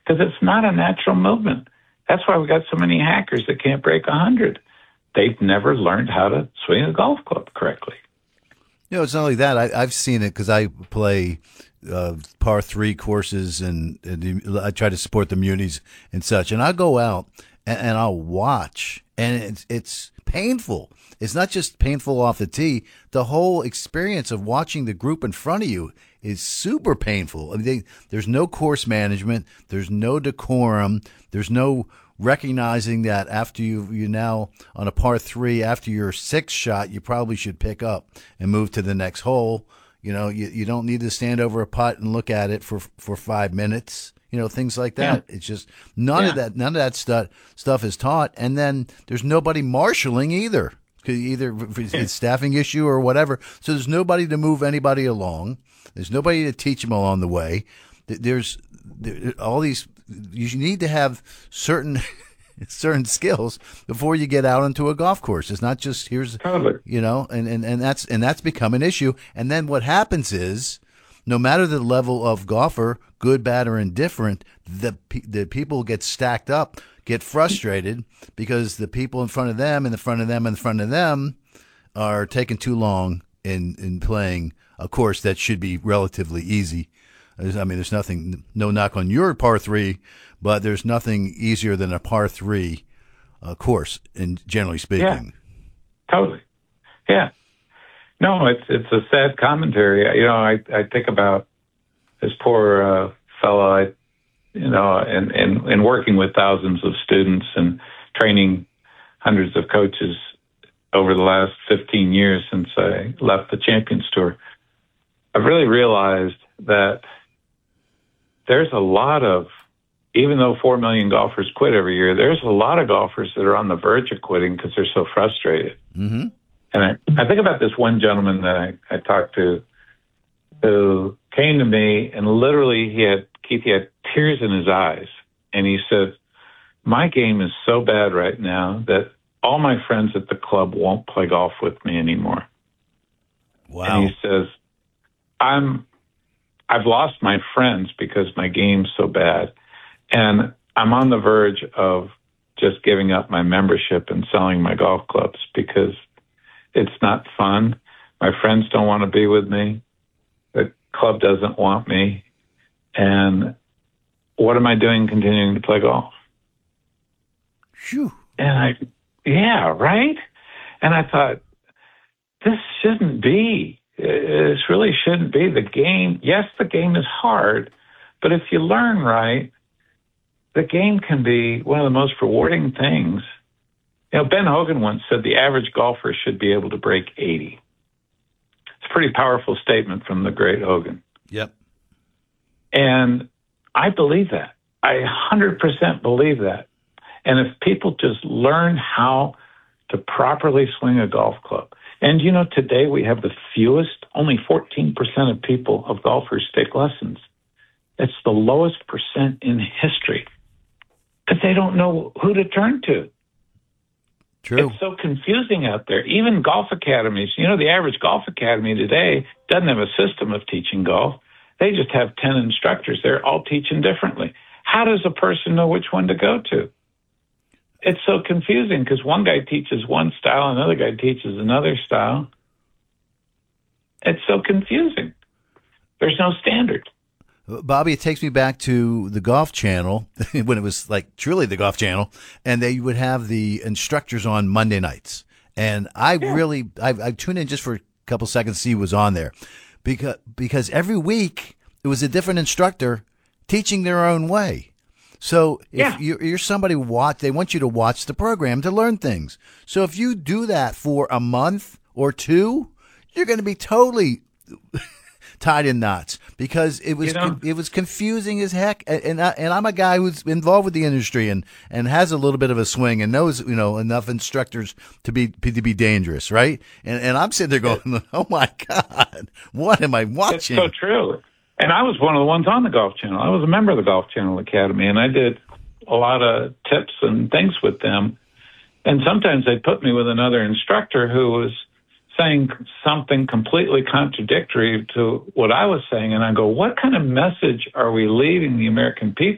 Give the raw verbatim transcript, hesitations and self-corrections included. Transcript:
because it's not a natural movement. That's why we got so many hackers that can't break one hundred. They've never learned how to swing a golf club correctly. You know, it's not only that. I, I've seen it because I play uh, par three courses and, and I try to support the munis and such. And I go out and, and I'll watch, and it's, it's painful. It's not just painful off the tee. The whole experience of watching the group in front of you is super painful. I mean, they, there's no course management. There's no decorum. There's no recognizing that after you you now on a par three, after your sixth shot, you probably should pick up and move to the next hole. You know, you, you don't need to stand over a putt and look at it for for five minutes. You know, things like that. Yeah. It's just none yeah. of that. None of that stuff stuff is taught, and then there's nobody marshaling either. Either it's a staffing issue or whatever. So there's nobody to move anybody along. There's nobody to teach them along the way. There's there, all these. You need to have certain certain skills before you get out into a golf course. It's not just here's totally. you know, and, and, and that's and that's become an issue. And then what happens is, no matter the level of golfer, good, bad, or indifferent, the the people get stacked up, get frustrated because the people in front of them, in the front of them, in front of them, are taking too long in in playing a course that should be relatively easy. I mean, there's nothing, no knock on your par three, but there's nothing easier than a par three uh, course, in generally speaking. Yeah, totally. Yeah. No, it's it's a sad commentary. You know, I, I think about this poor uh, fellow, I, you know, and, and, and working with thousands of students and training hundreds of coaches over the last fifteen years since I left the Champions Tour. I've really realized that there's a lot of, even though four million golfers quit every year, there's a lot of golfers that are on the verge of quitting because they're so frustrated. Mm-hmm. And I, I think about this one gentleman that I, I talked to who came to me and literally he had, Keith, he had tears in his eyes. And he said, my game is so bad right now that all my friends at the club won't play golf with me anymore. Wow. And he says, I'm, I've lost my friends because my game's so bad. And I'm on the verge of just giving up my membership and selling my golf clubs because it's not fun. My friends don't want to be with me. The club doesn't want me. And what am I doing continuing to play golf? Phew. And I, yeah, right? And I thought, this shouldn't be. This really shouldn't be. The game, yes, the game is hard, but if you learn right, the game can be one of the most rewarding things. You know, Ben Hogan once said the average golfer should be able to break eighty. It's a pretty powerful statement from the great Hogan. Yep. And I believe that. I one hundred percent believe that. And if people just learn how to properly swing a golf club, and, you know, today we have the fewest, only fourteen percent of people, of golfers take lessons. It's the lowest percent in history because they don't know who to turn to. True. It's so confusing out there. Even golf academies, you know, the average golf academy today doesn't have a system of teaching golf. They just have ten instructors. They're all teaching differently. How does a person know which one to go to? It's so confusing because one guy teaches one style, another guy teaches another style. It's so confusing. There's no standard. Bobby, it takes me back to the Golf Channel when it was like truly the Golf Channel, and they would have the instructors on Monday nights. And I yeah. really, I, I tuned in just for a couple seconds to see who was on there because, because every week it was a different instructor teaching their own way. So if yeah. you're, you're somebody who watch, they want you to watch the program to learn things. So if you do that for a month or two, you're going to be totally tied in knots because it was you know, it was confusing as heck. And I, and I'm a guy who's involved with the industry and, and has a little bit of a swing and knows you know enough instructors to be to be dangerous, right? And and I'm sitting there going, oh my God, what am I watching? It's so true. And I was one of the ones on the Golf Channel. I was a member of the Golf Channel Academy, and I did a lot of tips and things with them. And sometimes they put me with another instructor who was saying something completely contradictory to what I was saying. And I go, what kind of message are we leaving the American people?